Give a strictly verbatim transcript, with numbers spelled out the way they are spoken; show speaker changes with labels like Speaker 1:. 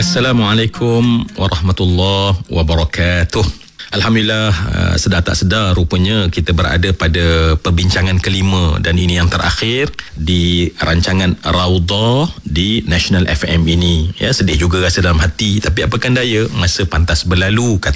Speaker 1: Assalamualaikum warahmatullahi wabarakatuh. Alhamdulillah, uh, sedar tak sedar rupanya kita berada pada perbincangan kelima dan ini yang terakhir di rancangan Raudhah di National F M ini. Ya, sedih juga rasa dalam hati, tapi apakan daya, masa pantas berlalu.